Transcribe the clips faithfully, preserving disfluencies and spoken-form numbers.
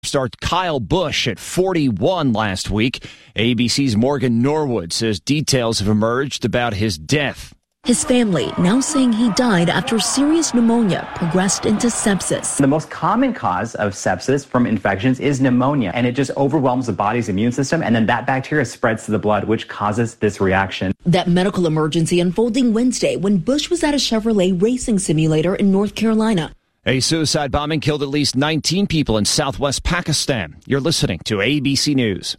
Star Kyle Busch at forty-one last week. A B C's Morgan Norwood says details have emerged about his death. His family now saying he died after serious pneumonia progressed into sepsis. The most common cause of sepsis from infections is pneumonia, and it just overwhelms the body's immune system, and then that bacteria spreads to the blood, which causes this reaction. That medical emergency unfolding Wednesday when Busch was at a Chevrolet racing simulator in North Carolina. A suicide bombing killed at least nineteen people in southwest Pakistan. You're listening to A B C News.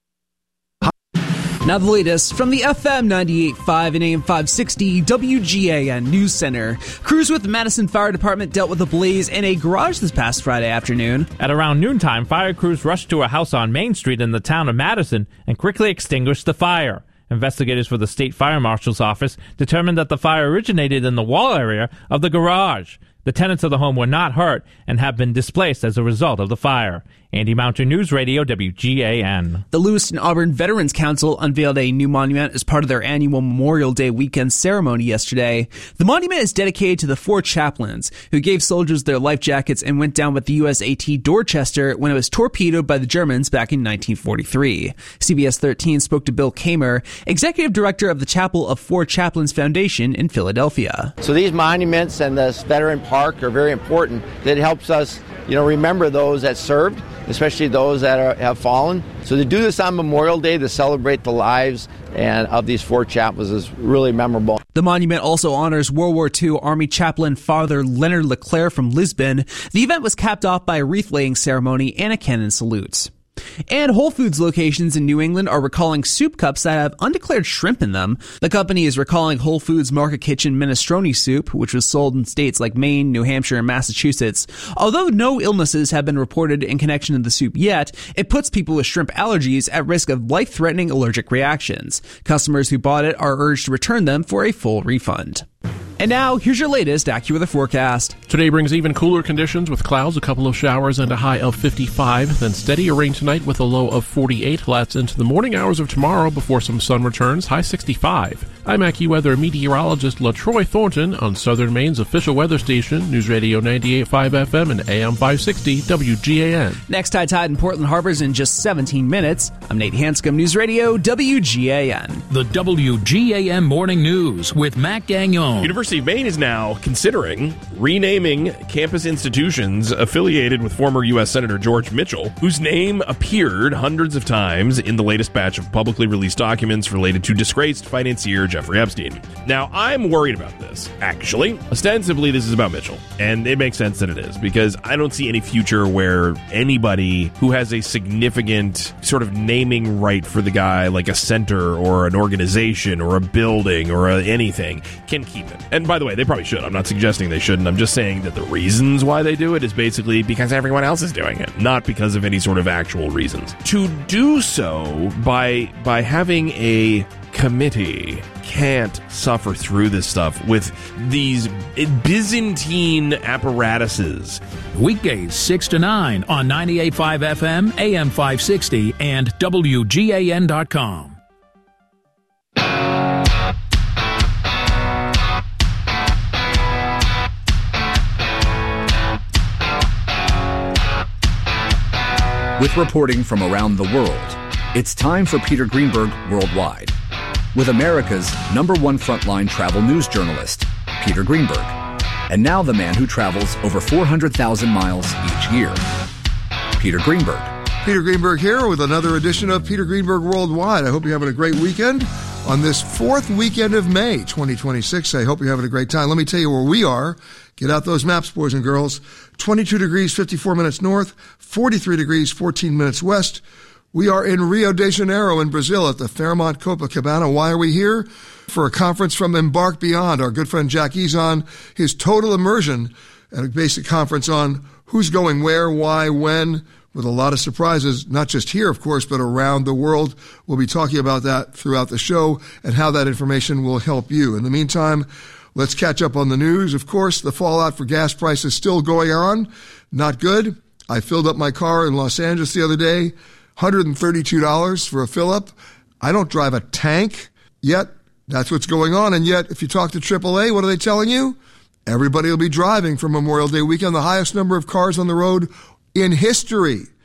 Now the latest from the F M ninety-eight point five and A M five sixty W G A N News Center. Crews with the Madison Fire Department dealt with a blaze in a garage this past Friday afternoon. At around noontime, fire crews rushed to a house on Main Street in the town of Madison and quickly extinguished the fire. Investigators for the State Fire Marshal's Office determined that the fire originated in the wall area of the garage. The tenants of the home were not hurt and have been displaced as a result of the fire. Andy Mountain News Radio, W G A N. The Lewiston Auburn Veterans Council unveiled a new monument as part of their annual Memorial Day weekend ceremony yesterday. The monument is dedicated to the four chaplains who gave soldiers their life jackets and went down with the U S A T Dorchester when it was torpedoed by the Germans back in nineteen forty-three. C B S thirteen spoke to Bill Kamer, executive director of the Chapel of Four Chaplains Foundation in Philadelphia. So these monuments and this veteran park are very important. It helps us, you know, remember those that served, especially those that are, have fallen. So to do this on Memorial Day to celebrate the lives and of these four chaplains is really memorable. The monument also honors World War Two Army chaplain Father Leonard LeClaire from Lisbon. The event was capped off by a wreath-laying ceremony and a cannon salute. And Whole Foods locations in New England are recalling soup cups that have undeclared shrimp in them. The company is recalling Whole Foods Market Kitchen Minestrone soup, which was sold in states like Maine, New Hampshire, and Massachusetts. Although no illnesses have been reported in connection to the soup yet, it puts people with shrimp allergies at risk of life-threatening allergic reactions. Customers who bought it are urged to return them for a full refund. And now, here's your latest AccuWeather forecast. Today brings even cooler conditions with clouds, a couple of showers, and a high of fifty-five. Then steadier rain tonight with a low of forty-eight. Lasts into the morning hours of tomorrow before some sun returns, high sixty-five. I'm AccuWeather meteorologist LaTroy Thornton on Southern Maine's official weather station, News Radio ninety-eight point five F M and A M five sixty W G A N. Next high tide in Portland Harbor's in just seventeen minutes. I'm Nate Hanscom, News Radio W G A N. The W G A N Morning News with Matt Gagnon. University of Maine is now considering renaming campus institutions affiliated with former U S Senator George Mitchell, whose name appeared hundreds of times in the latest batch of publicly released documents related to disgraced financier Jeffrey Epstein. Now, I'm worried about this, actually. Ostensibly, this is about Mitchell, and it makes sense that it is, because I don't see any future where anybody who has a significant sort of naming right for the guy, like a center or an organization or a building or a anything, can keep it. And by the way, they probably should. I'm not suggesting they shouldn't. I'm just saying that the reasons why they do it is basically because everyone else is doing it, not because of any sort of actual reasons. To do so by by having a committee can't suffer through this stuff with these Byzantine apparatuses. Weekdays six to nine on ninety-eight point five F M, A M five sixty, and W G A N dot com. With reporting from around the world, it's time for Peter Greenberg Worldwide, with America's number one frontline travel news journalist, Peter Greenberg. And now the man who travels over four hundred thousand miles each year, Peter Greenberg. Peter Greenberg here with another edition of Peter Greenberg Worldwide. I hope you're having a great weekend on this fourth weekend of May, twenty twenty-six. I hope you're having a great time. Let me tell you where we are. Get out those maps, boys and girls. twenty-two degrees, fifty-four minutes north, forty-three degrees, fourteen minutes west. We are in Rio de Janeiro in Brazil at the Fairmont Copacabana. Why are we here? For a conference from Embark Beyond. Our good friend Jack Ezon, his total immersion at a basic conference on who's going where, why, when, with a lot of surprises, not just here, of course, but around the world. We'll be talking about that throughout the show and how that information will help you. In the meantime, let's catch up on the news. Of course, the fallout for gas prices still going on. Not good. I filled up my car in Los Angeles the other day, one hundred thirty-two dollars for a fill-up. I don't drive a tank, yet that's what's going on. And yet, if you talk to triple A, what are they telling you? Everybody will be driving for Memorial Day weekend, the highest number of cars on the road in history.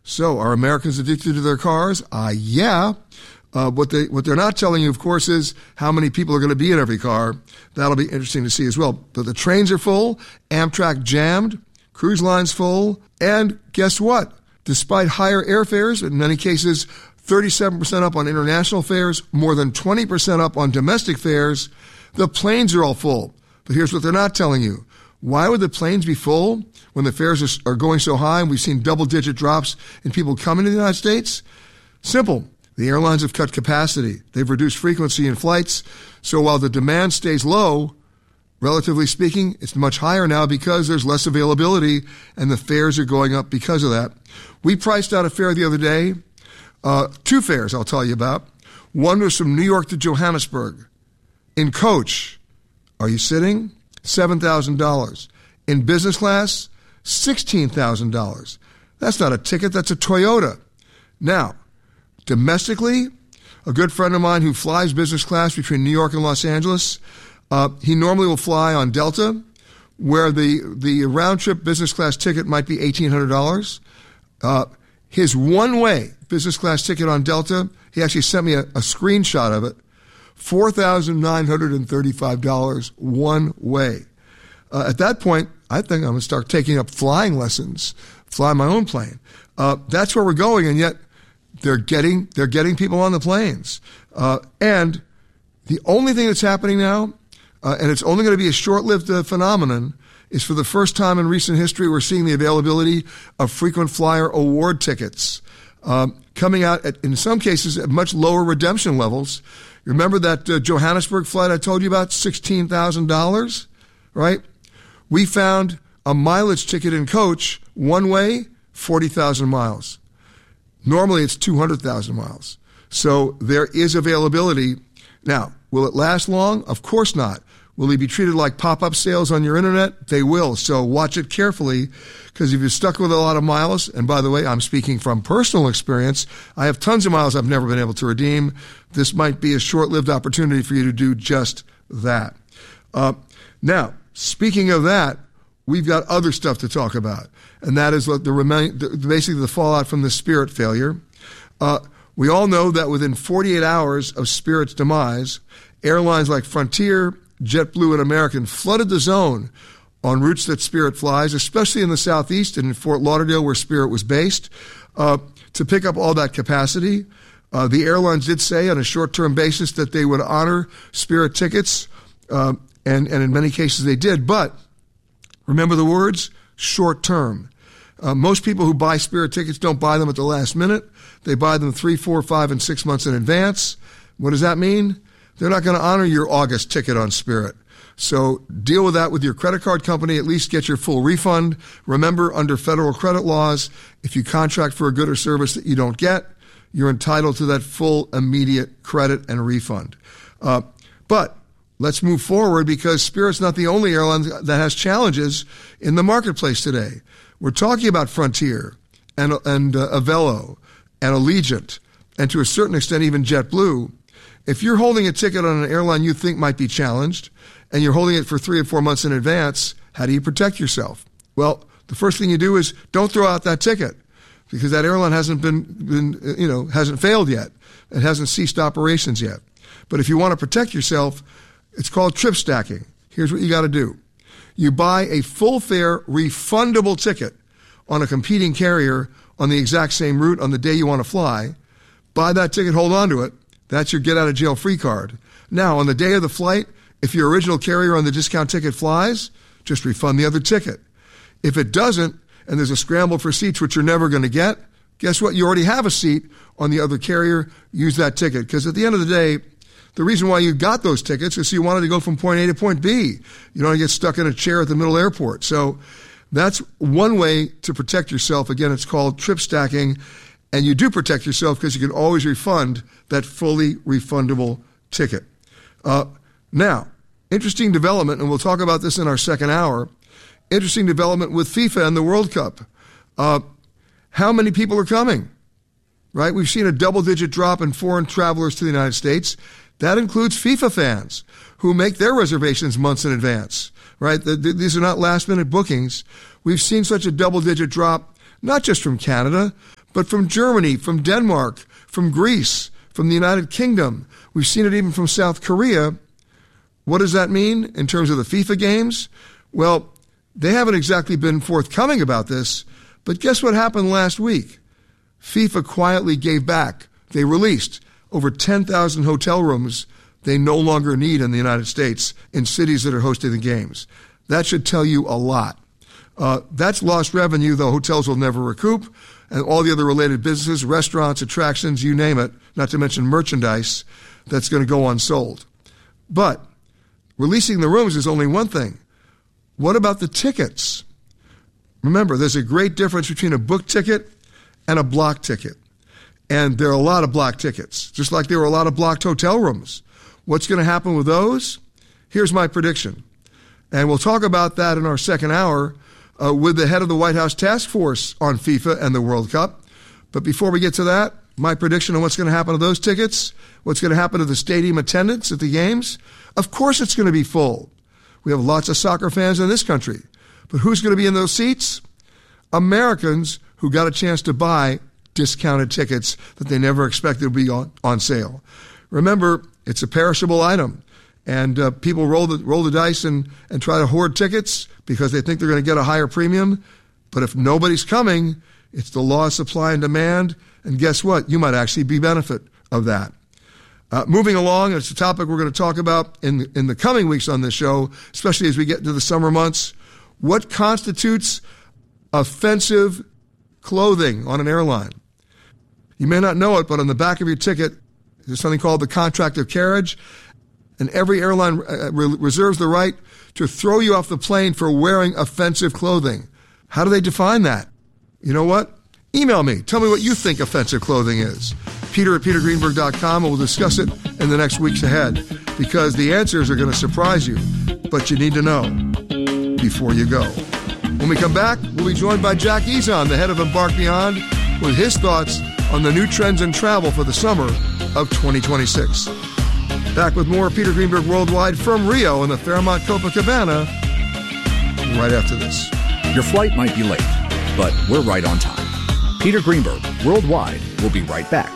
So are Americans addicted to their cars? Uh, yeah. Uh, what they, what they're not telling you, of course, is how many people are going to be in every car. That'll be interesting to see as well. But the trains are full, Amtrak jammed, cruise lines full, and guess what? Despite higher airfares, in many cases, thirty-seven percent up on international fares, more than twenty percent up on domestic fares, the planes are all full. But here's what they're not telling you. Why would the planes be full when the fares are, are going so high and we've seen double-digit drops in people coming to the United States? Simple. The airlines have cut capacity. They've reduced frequency in flights. So while the demand stays low, relatively speaking, it's much higher now because there's less availability and the fares are going up because of that. We priced out a fare the other day. Uh, two fares I'll tell you about. One was from New York to Johannesburg. In coach, are you sitting? seven thousand dollars. In business class, sixteen thousand dollars. That's not a ticket, that's a Toyota. Now, domestically, a good friend of mine who flies business class between New York and Los Angeles, uh, he normally will fly on Delta, where the, the round-trip business class ticket might be eighteen hundred dollars. Uh, his one-way business class ticket on Delta, he actually sent me a, a screenshot of it, four thousand nine hundred thirty-five dollars one way. Uh, at that point, I think I'm going to start taking up flying lessons, fly my own plane. Uh, that's where we're going, and yet they're getting they're getting people on the planes. Uh, and the only thing that's happening now, uh, and it's only going to be a short-lived uh, phenomenon, is for the first time in recent history, we're seeing the availability of frequent flyer award tickets um, coming out, at, in some cases, at much lower redemption levels. Remember that uh, Johannesburg flight I told you about, sixteen thousand dollars, right? We found a mileage ticket in coach, one way, forty thousand miles. Normally it's two hundred thousand miles. So there is availability. Now, will it last long? Of course not. Will they be treated like pop-up sales on your internet? They will. So watch it carefully, because if you're stuck with a lot of miles, and by the way, I'm speaking from personal experience, I have tons of miles I've never been able to redeem. This might be a short-lived opportunity for you to do just that. Uh, now, speaking of that, we've got other stuff to talk about, and that is what the, remain, the basically the fallout from the Spirit failure. Uh, we all know that within forty-eight hours of Spirit's demise, airlines like Frontier, JetBlue, and American flooded the zone on routes that Spirit flies, especially in the Southeast and in Fort Lauderdale, where Spirit was based, uh, to pick up all that capacity. Uh, the airlines did say on a short-term basis that they would honor Spirit tickets, uh, and, and in many cases they did. But remember the words, short-term. Uh, most people who buy Spirit tickets don't buy them at the last minute. They buy them three, four, five, and six months in advance. What does that mean? They're not going to honor your August ticket on Spirit. So deal with that with your credit card company. At least get your full refund. Remember, under federal credit laws, if you contract for a good or service that you don't get, you're entitled to that full immediate credit and refund. Uh, but let's move forward, because Spirit's not the only airline that has challenges in the marketplace today. We're talking about Frontier and, and uh, Avelo and Allegiant, and to a certain extent even JetBlue. If you're holding a ticket on an airline you think might be challenged, and you're holding it for three or four months in advance, how do you protect yourself? Well, the first thing you do is don't throw out that ticket, because that airline hasn't been, been you know, hasn't failed yet. It hasn't ceased operations yet. But if you want to protect yourself, it's called trip stacking. Here's what you got to do. You buy a full fare refundable ticket on a competing carrier on the exact same route on the day you want to fly. Buy that ticket, hold on to it. That's your get-out-of-jail-free card. Now, on the day of the flight, if your original carrier on the discount ticket flies, just refund the other ticket. If it doesn't, and there's a scramble for seats which you're never going to get, guess what? You already have a seat on the other carrier. Use that ticket. Because at the end of the day, the reason why you got those tickets is you wanted to go from point A to point B. You don't want to get stuck in a chair at the middle airport. So that's one way to protect yourself. Again, it's called trip stacking. And you do protect yourself because you can always refund that fully refundable ticket. Uh, now, interesting development, and we'll talk about this in our second hour, interesting development with FIFA and the World Cup. Uh, how many people are coming? Right? We've seen a double-digit drop in foreign travelers to the United States. That includes FIFA fans who make their reservations months in advance. Right? The, the, these are not last-minute bookings. We've seen such a double-digit drop, not just from Canada, but from Germany, from Denmark, from Greece, from the United Kingdom. We've seen it even from South Korea. What does that mean in terms of the FIFA games? Well, they haven't exactly been forthcoming about this, but guess what happened last week? FIFA quietly gave back. They released over ten thousand hotel rooms they no longer need in the United States in cities that are hosting the games. That should tell you a lot. Uh, that's lost revenue, though hotels will never recoup, and all the other related businesses, restaurants, attractions, you name it, not to mention merchandise, that's going to go unsold. But releasing the rooms is only one thing. What about the tickets? Remember, there's a great difference between a book ticket and a block ticket. And there are a lot of block tickets, just like there were a lot of blocked hotel rooms. What's going to happen with those? Here's my prediction. And we'll talk about that in our second hour uh, with the head of the White House task force on FIFA and the World Cup. But before we get to that, my prediction on what's going to happen to those tickets, what's going to happen to the stadium attendance at the games, of course it's going to be full. We have lots of soccer fans in this country. But who's going to be in those seats? Americans who got a chance to buy discounted tickets that they never expected to be on, on sale. Remember, it's a perishable item. And uh, people roll the, roll the dice and, and try to hoard tickets because they think they're going to get a higher premium. But if nobody's coming, it's the law of supply and demand. And guess what? You might actually be benefit of that. Uh, moving along, it's a topic we're going to talk about in, in the coming weeks on this show, especially as we get into the summer months. What constitutes offensive clothing on an airline? You may not know it, but on the back of your ticket, there's something called the contract of carriage. And every airline re- reserves the right to throw you off the plane for wearing offensive clothing. How do they define that? You know what? Email me. Tell me what you think offensive clothing is. Peter at peter greenberg dot com, and we'll discuss it in the next weeks ahead because the answers are going to surprise you, but you need to know before you go. When we come back, we'll be joined by Jack Ezon, the head of Embark Beyond, with his thoughts on the new trends in travel for the summer of twenty twenty-six. Back with more Peter Greenberg Worldwide from Rio in the Fairmont Copacabana right after this. Your flight might be late, but we're right on time. Peter Greenberg Worldwide will be right back.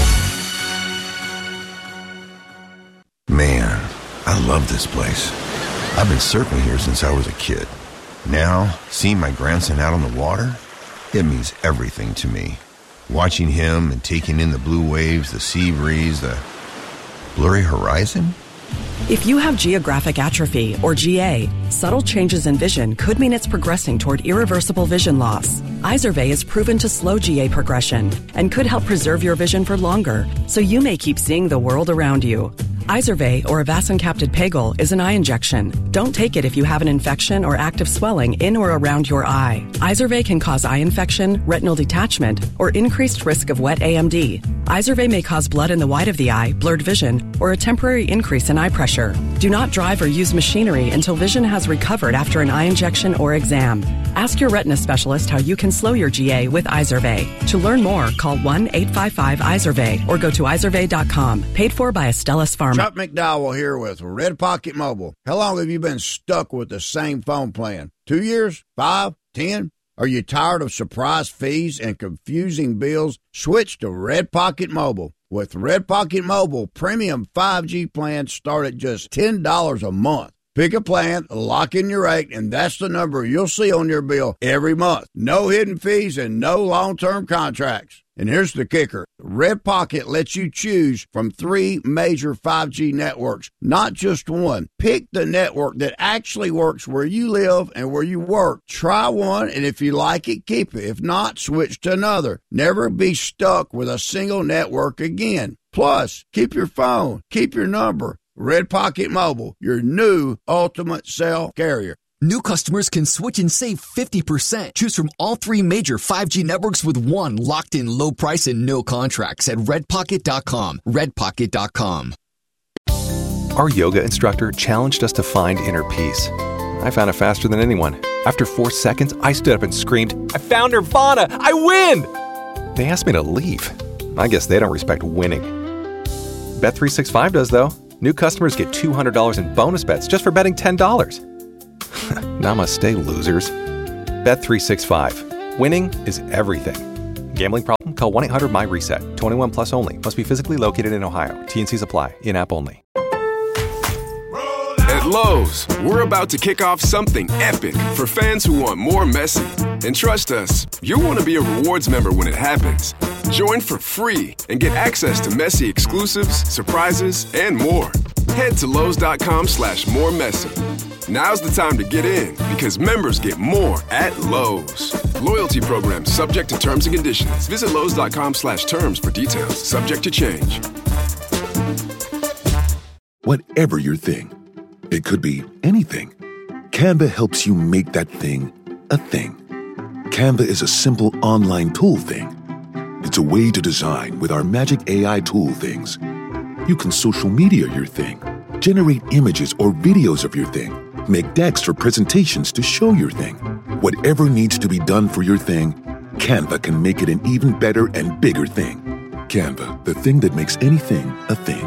Man, I love this place. I've been surfing here since I was a kid. Now, seeing my grandson out on the water, it means everything to me. Watching him and taking in the blue waves, the sea breeze, the blurry horizon. If you have geographic atrophy, or G A, subtle changes in vision could mean it's progressing toward irreversible vision loss. Izervay is proven to slow G A progression and could help preserve your vision for longer, so you may keep seeing the world around you. Izervay, or avacincaptad pegol, is an eye injection. Don't take it if you have an infection or active swelling in or around your eye. Izervay can cause eye infection, retinal detachment, or increased risk of wet A M D. Izervay may cause blood in the white of the eye, blurred vision, or a temporary increase in eye pressure. Do not drive or use machinery until vision has recovered after an eye injection or exam. Ask your retina specialist how you can slow your G A with Izervay. To learn more, call one eight five five Izervay or go to izervay dot com. Paid for by Astellas Pharma. Chuck McDowell here with Red Pocket Mobile. How long have you been stuck with the same phone plan? Two years? Five? Ten? Are you tired of surprise fees and confusing bills? Switch to Red Pocket Mobile. With Red Pocket Mobile, premium five G plans start at just ten dollars a month. Pick a plan, lock in your rate, and that's the number you'll see on your bill every month. No hidden fees and no long-term contracts. And here's the kicker. Red Pocket lets you choose from three major five G networks, not just one. Pick the network that actually works where you live and where you work. Try one, and if you like it, keep it. If not, switch to another. Never be stuck with a single network again. Plus, keep your phone, keep your number. Red Pocket Mobile, your new ultimate cell carrier. New customers can switch and save fifty percent. Choose from all three major five G networks with one locked-in low price and no contracts at red pocket dot com. red pocket dot com. Our yoga instructor challenged us to find inner peace. I found it faster than anyone. After four seconds, I stood up and screamed, "I found Nirvana! I win!" They asked me to leave. I guess they don't respect winning. Bet three sixty-five does, though. New customers get two hundred dollars in bonus bets just for betting ten dollars. Namaste, losers. Bet three sixty-five. Winning is everything. Gambling problem? Call one eight hundred M Y RESET. twenty-one plus only. Must be physically located in Ohio. T N Cs apply. In-app only. At Lowe's, we're about to kick off something epic for fans who want more Messi. And trust us, you'll want to be a rewards member when it happens. Join for free and get access to Messi exclusives, surprises, and more. Head to Lowe's.com slash more Messi. Now's the time to get in because members get more at Lowe's. Loyalty program subject to terms and conditions. Visit Lowe's.com slash terms for details. Subject to change. Whatever your thing, it could be anything. Canva helps you make that thing a thing. Canva is a simple online tool thing. It's a way to design with our magic A I tool things. You can social media your thing, generate images or videos of your thing, make decks for presentations to show your thing. Whatever needs to be done for your thing, Canva can make it an even better and bigger thing. Canva, the thing that makes anything a thing.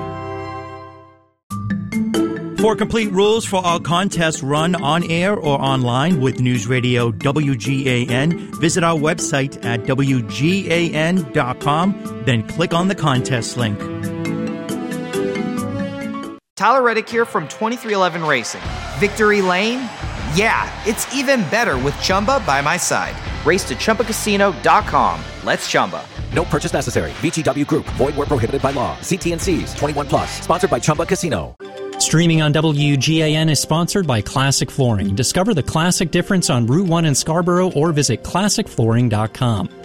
For complete rules for our contests run on air or online with News Radio W G A N, visit our website at W G A N dot com, then click on the contest link. Tyler Reddick here from twenty-three eleven Racing. Victory Lane? Yeah, it's even better with Chumba by my side. Race to Chumba Casino dot com. Let's Chumba. No purchase necessary. V G W Group. Void where prohibited by law. See T and Cs. twenty-one plus. Sponsored by Chumba Casino. Streaming on W G A N is sponsored by Classic Flooring. Discover the classic difference on Route one in Scarborough or visit classic flooring dot com.